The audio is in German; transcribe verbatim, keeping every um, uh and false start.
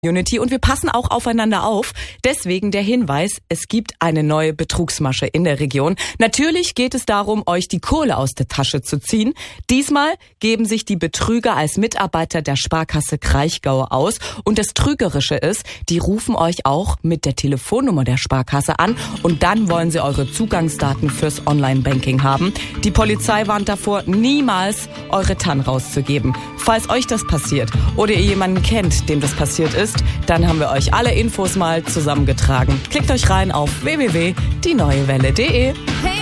Community und wir passen auch aufeinander auf. Deswegen der Hinweis, es gibt eine neue Betrugsmasche in der Region. Natürlich geht es darum, euch die Kohle aus der Tasche zu ziehen. Diesmal geben sich die Betrüger als Mitarbeiter der Sparkasse Kraichgau aus. Und das Trügerische ist, die rufen euch auch mit der Telefonnummer der Sparkasse an und dann wollen sie eure Zugangsdaten fürs Online-Banking haben. Die Polizei warnt davor, niemals eure T A N rauszugeben. Falls euch das passiert oder ihr jemanden kennt, dem das passiert ist, dann haben wir euch alle Infos mal zusammengetragen. Klickt euch rein auf w w w punkt die neue welle punkt de.